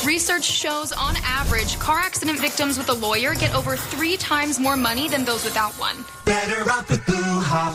Research shows, on average, car accident victims with a lawyer get over 3 times more money than those without one. Better off with Blue Hawk.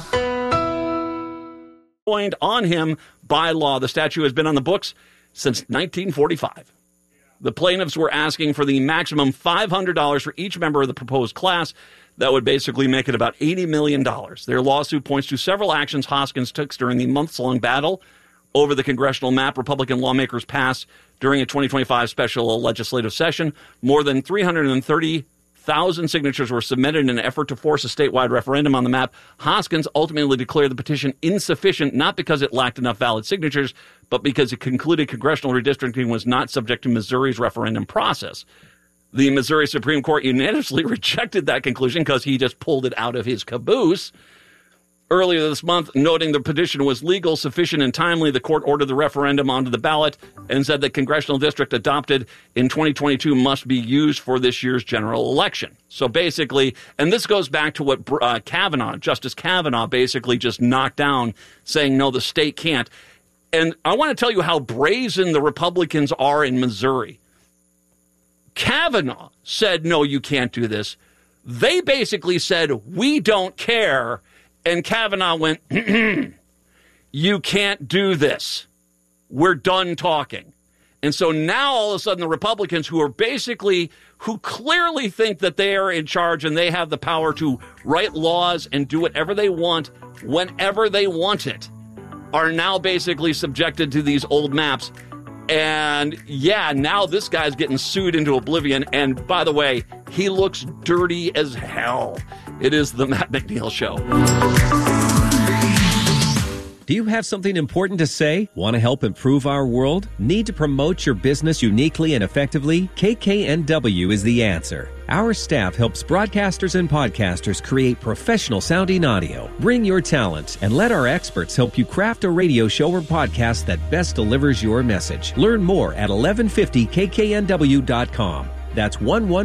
On him by law. The statute has been on the books since 1945. The plaintiffs were asking for the maximum $500 for each member of the proposed class. That would basically make it about $80 million. Their lawsuit points to several actions Hoskins took during the months-long battle over the congressional map Republican lawmakers passed during a 2025 special legislative session. More than 330,000 signatures were submitted in an effort to force a statewide referendum on the map. Hoskins ultimately declared the petition insufficient, not because it lacked enough valid signatures, but because it concluded congressional redistricting was not subject to Missouri's referendum process. The Missouri Supreme Court unanimously rejected that conclusion because he just pulled it out of his caboose. Earlier this month, noting the petition was legal, sufficient, and timely, the court ordered the referendum onto the ballot and said the congressional district adopted in 2022 must be used for this year's general election. So basically, and this goes back to what Justice Kavanaugh basically just knocked down, saying, no, the state can't. And I want to tell you how brazen the Republicans are in Missouri. Kavanaugh said, no, you can't do this. They basically said, we don't care. And Kavanaugh went, you can't do this. We're done talking. And so now all of a sudden the Republicans who clearly think that they are in charge and they have the power to write laws and do whatever they want whenever they want it are now basically subjected to these old maps. And yeah, now this guy's getting sued into oblivion. And by the way, he looks dirty as hell. It is the Matt McNeil Show. Do you have something important to say? Want to help improve our world? Need to promote your business uniquely and effectively? KKNW is the answer. Our staff helps broadcasters and podcasters create professional sounding audio. Bring your talent and let our experts help you craft a radio show or podcast that best delivers your message. Learn more at 1150kknw.com. That's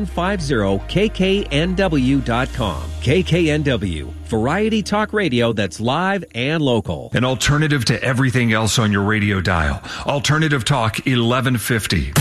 1150kknw.com. KKNW, variety talk radio that's live and local. An alternative to everything else on your radio dial. Alternative Talk 1150.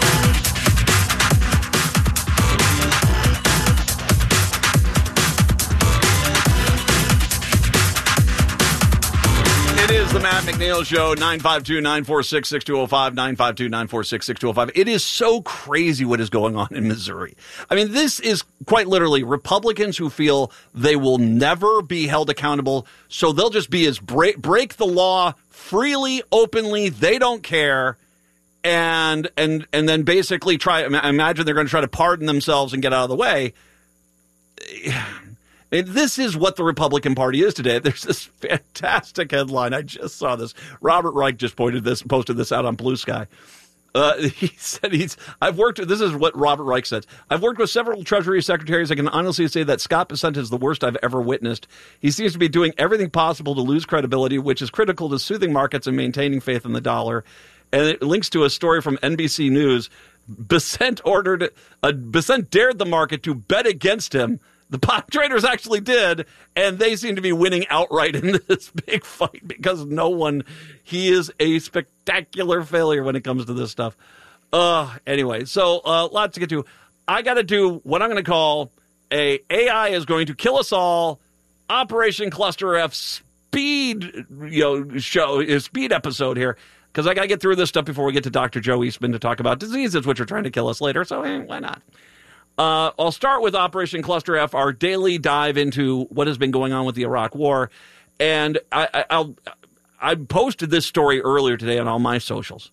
It is the Matt McNeil Show, 952-946-6205, 952-946-6205. It is so crazy what is going on in Missouri. I mean, this is quite literally Republicans who feel they will never be held accountable, so they'll just be as break the law freely, openly, they don't care, and then basically imagine they're going to try to pardon themselves and get out of the way. And this is what the Republican Party is today. There's this fantastic headline. I just saw this. Robert Reich just posted this out on Blue Sky. He said this is what Robert Reich said. I've worked with several Treasury secretaries. I can honestly say that Scott Bessent is the worst I've ever witnessed. He seems to be doing everything possible to lose credibility, which is critical to soothing markets and maintaining faith in the dollar. And it links to a story from NBC News. Bessent dared the market to bet against him. The pot traders actually did, and they seem to be winning outright in this big fight because he is a spectacular failure when it comes to this stuff. Anyway, so lots to get to. I got to do what I'm going to call AI is going to kill us all, Operation Cluster F speed episode here, because I got to get through this stuff before we get to Dr. Joe Eastman to talk about diseases which are trying to kill us later, so why not? I'll start with Operation Cluster F, our daily dive into what has been going on with the Iraq War. And I posted this story earlier today on all my socials.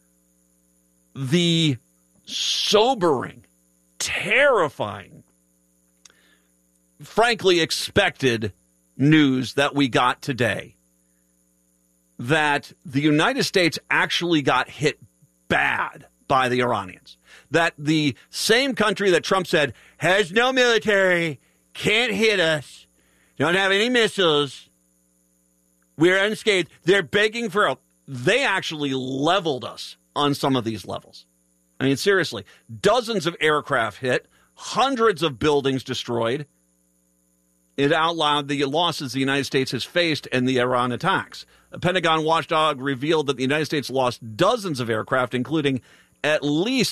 The sobering, terrifying, frankly expected news that we got today that the United States actually got hit bad by the Iranians. That the same country that Trump said has no military, can't hit us, don't have any missiles, we're unscathed. They're begging for help. They actually leveled us on some of these levels. I mean, seriously, dozens of aircraft hit, hundreds of buildings destroyed. It outlawed the losses the United States has faced in the Iran attacks. A Pentagon watchdog revealed that the United States lost dozens of aircraft, including at least